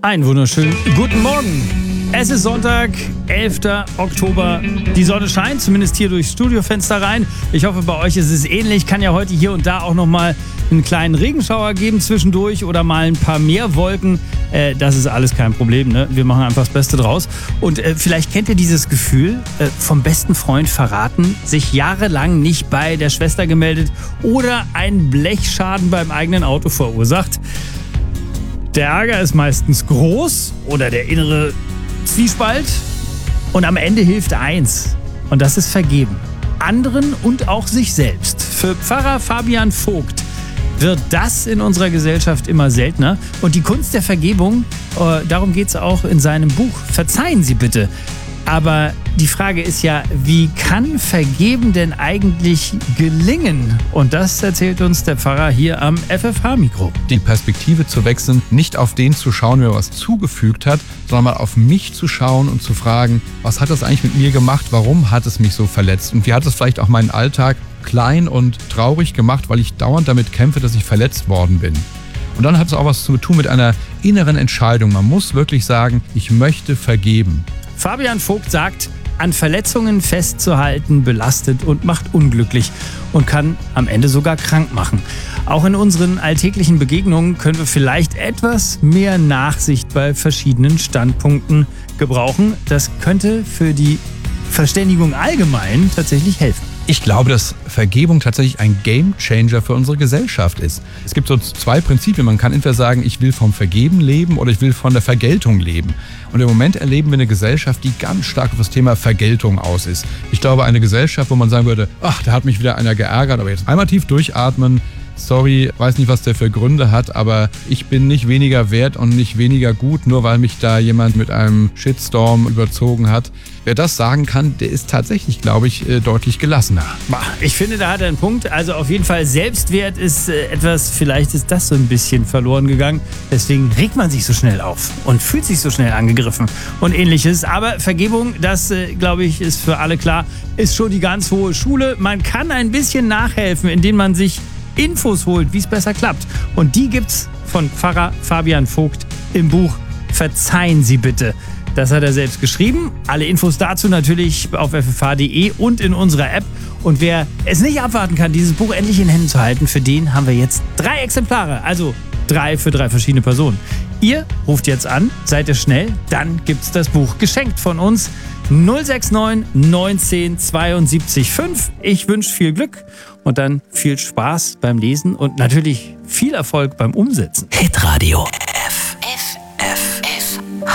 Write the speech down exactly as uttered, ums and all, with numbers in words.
Einen wunderschönen guten Morgen. Es ist Sonntag, elfter Oktober. Die Sonne scheint, zumindest hier durchs Studiofenster rein. Ich hoffe, bei euch ist es ähnlich. Kann ja heute hier und da auch nochmal einen kleinen Regenschauer geben zwischendurch oder mal ein paar mehr Wolken. Äh, das ist alles kein Problem, ne? Wir machen einfach das Beste draus. Und äh, vielleicht kennt ihr dieses Gefühl, äh, vom besten Freund verraten, sich jahrelang nicht bei der Schwester gemeldet oder einen Blechschaden beim eigenen Auto verursacht. Der Ärger ist meistens groß oder der innere Zwiespalt. Und am Ende hilft eins. Und das ist vergeben. Anderen und auch sich selbst. Für Pfarrer Fabian Vogt wird das in unserer Gesellschaft immer seltener. Und die Kunst der Vergebung, äh, darum geht es auch in seinem Buch. Verzeihen Sie bitte. Aber die Frage ist ja, wie kann Vergeben denn eigentlich gelingen? Und das erzählt uns der Pfarrer hier am F F H-Mikro. Die Perspektive zu wechseln, nicht auf den zu schauen, der was zugefügt hat, sondern mal auf mich zu schauen und zu fragen, was hat das eigentlich mit mir gemacht? Warum hat es mich so verletzt? Und wie hat es vielleicht auch meinen Alltag klein und traurig gemacht, weil ich dauernd damit kämpfe, dass ich verletzt worden bin? Und dann hat es auch was zu tun mit einer inneren Entscheidung. Man muss wirklich sagen, ich möchte vergeben. Fabian Vogt sagt, an Verletzungen festzuhalten belastet und macht unglücklich und kann am Ende sogar krank machen. Auch in unseren alltäglichen Begegnungen können wir vielleicht etwas mehr Nachsicht bei verschiedenen Standpunkten gebrauchen. Das könnte für die Verständigung allgemein tatsächlich helfen. Ich glaube, dass Vergebung tatsächlich ein Gamechanger für unsere Gesellschaft ist. Es gibt so zwei Prinzipien. Man kann entweder sagen, ich will vom Vergeben leben oder ich will von der Vergeltung leben. Und im Moment erleben wir eine Gesellschaft, die ganz stark auf das Thema Vergeltung aus ist. Ich glaube, eine Gesellschaft, wo man sagen würde, ach, da hat mich wieder einer geärgert, aber jetzt einmal tief durchatmen. Sorry, weiß nicht, was der für Gründe hat, aber ich bin nicht weniger wert und nicht weniger gut, nur weil mich da jemand mit einem Shitstorm überzogen hat. Wer das sagen kann, der ist tatsächlich, glaube ich, deutlich gelassener. Ich finde, da hat er einen Punkt. Also auf jeden Fall Selbstwert ist etwas, vielleicht ist das so ein bisschen verloren gegangen. Deswegen regt man sich so schnell auf und fühlt sich so schnell angegriffen und ähnliches. Aber Vergebung, das, glaube ich, ist für alle klar, ist schon die ganz hohe Schule. Man kann ein bisschen nachhelfen, indem man sich Infos holt, wie es besser klappt. Und die gibt's von Pfarrer Fabian Vogt im Buch Verzeihen Sie bitte. Das hat er selbst geschrieben. Alle Infos dazu natürlich auf f f h punkt d e und in unserer App. Und wer es nicht abwarten kann, dieses Buch endlich in Händen zu halten, für den haben wir jetzt drei Exemplare. Also drei für drei verschiedene Personen. Ihr ruft jetzt an, seid ihr schnell, dann gibt's das Buch geschenkt von uns. null sechs neun neunzehn zweiundsiebzig fünf. Ich wünsche viel Glück und dann viel Spaß beim Lesen und natürlich viel Erfolg beim Umsetzen. Hitradio F